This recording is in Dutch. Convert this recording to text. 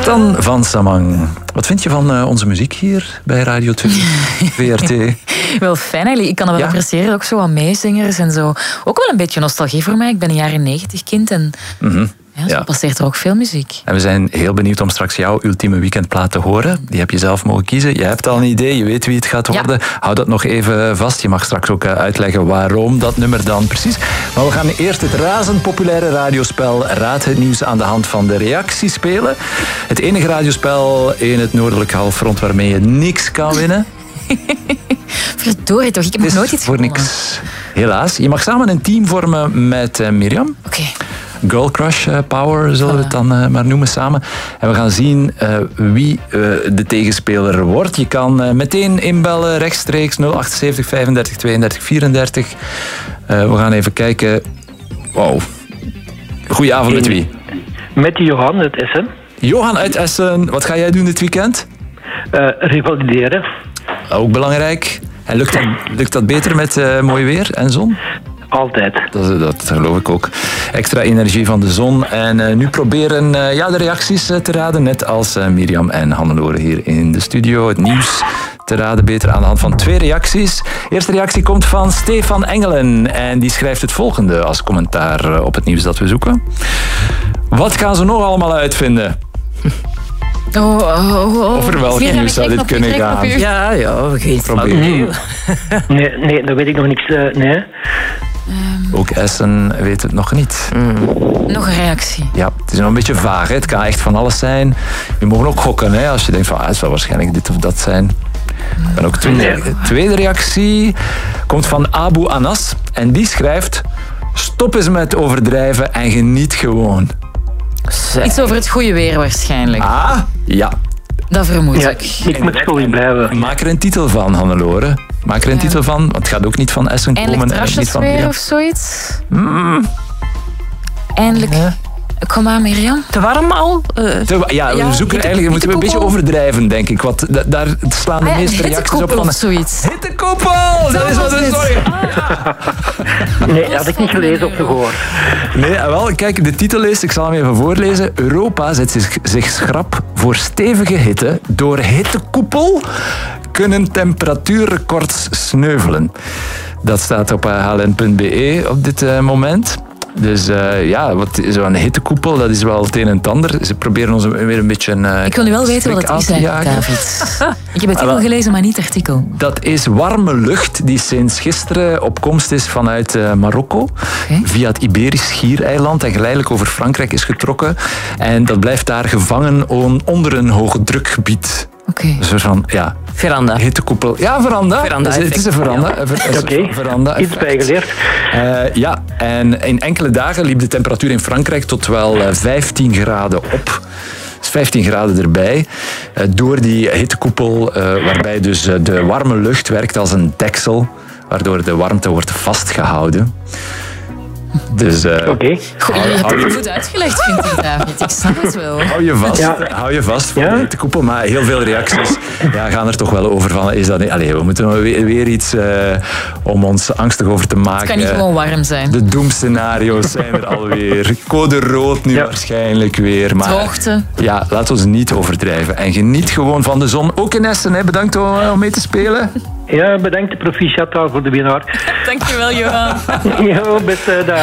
Stan van Samang. Wat vind je van onze muziek hier bij Radio 2, VRT? Wel fijn eigenlijk. Ik kan het wel appreciëren, ook zo wat meezingers en zo. Ook wel een beetje nostalgie voor mij. Ik ben een jaren 90 kind en zo passeert er ook veel muziek. En we zijn heel benieuwd om straks jouw ultieme weekendplaat te horen. Die heb je zelf mogen kiezen. Je hebt al een idee, je weet wie het gaat worden. Ja. Hou dat nog even vast. Je mag straks ook uitleggen waarom dat nummer dan precies. Maar we gaan eerst het razend populaire radiospel Raad het nieuws aan de hand van de reactie spelen. Het enige radiospel in het noordelijke halfrond waarmee je niks kan winnen. Verdorie toch, ik heb nog nooit iets voor niks. Helaas. Je mag samen een team vormen met Mirjam. Oké. Girl Crush Power zullen we het dan maar noemen samen. En we gaan zien wie de tegenspeler wordt. Je kan meteen inbellen rechtstreeks 078 35 32 34. We gaan even kijken. Wow. Goedenavond, met wie? Met Johan uit Essen. Johan uit Essen. Wat ga jij doen dit weekend? Revalideren. Ook belangrijk. En lukt dat beter met mooi weer en zon? Altijd. Dat geloof ik ook. Extra energie van de zon. En nu proberen de reacties te raden. Net als Mirjam en Hannelore hier in de studio. Het nieuws te raden beter aan de hand van 2 reacties. Eerste reactie komt van Stefan Engelen. En die schrijft het volgende als commentaar op het nieuws dat we zoeken. Wat gaan ze nog allemaal uitvinden? Over welke nieuws zou dit kunnen gaan? Ja, geen probleem. Nee, daar weet ik nog niks. Nee. Ook Essen weet het nog niet. Nog een reactie. Ja, het is nog een beetje vaag. Hè? Het kan echt van alles zijn. Je mag ook gokken, hè? Als je denkt van het zal waarschijnlijk dit of dat zijn. En ook tweede reactie komt van Abu Anas. En die schrijft: stop eens met overdrijven en geniet gewoon. Iets over het goede weer waarschijnlijk. Ah, ja. Dat vermoed ik. Ik moet school blijven. Maak er een titel van, Hannelore. Maak er een titel van, want het gaat ook niet van Essen komen. Eindelijk niet van weer of zoiets. Eindelijk. Kom aan, Mirjam. Te warm al? We zoeken eigenlijk, moeten we een beetje overdrijven, denk ik. Want daar slaan de meeste reacties op van. Zoiets. Hittekoepel! Dat is wat we zorgen. Nee, dat had ik niet gelezen of gehoord. Nee, wel, kijk, de titel is, ik zal hem even voorlezen. Europa zet zich schrap voor stevige hitte. Door hittekoepel kunnen temperatuurrecords sneuvelen. Dat staat op hln.be op dit moment. Dus zo'n hittekoepel, dat is wel het een en het ander. Ze proberen ons weer een beetje ik wil nu wel weten wat het is, David. Ik heb het artikel gelezen, maar niet het artikel. Dat is warme lucht die sinds gisteren op komst is vanuit Marokko. Via het Iberisch Schiereiland en geleidelijk over Frankrijk is getrokken. En dat blijft daar gevangen onder een hoogdrukgebied. Oké. Dus van, veranda. Hittekoepel. Ja, veranda. Het is een veranda. Oké, iets bijgeleerd. En in enkele dagen liep de temperatuur in Frankrijk tot wel 15 graden op. Dus 15 graden erbij. Door die hittekoepel, waarbij dus de warme lucht werkt als een deksel, waardoor de warmte wordt vastgehouden. Dus, Oké. Je hebt het goed uitgelegd, vind ik, David. Ik snap het wel. Hou je vast voor de hittekoepel, maar heel veel reacties gaan er toch wel over van. Is dat niet? We moeten weer iets om ons angstig over te maken. Het kan niet gewoon warm zijn. De doemscenario's zijn er alweer. Code rood nu waarschijnlijk weer. Maar, droogte. Ja, laat ons niet overdrijven. En geniet gewoon van de zon. Ook in Essen, hè. Bedankt om mee te spelen. Ja, bedankt de proficiat voor de winnaar. Dankjewel, Johan. Beste dag.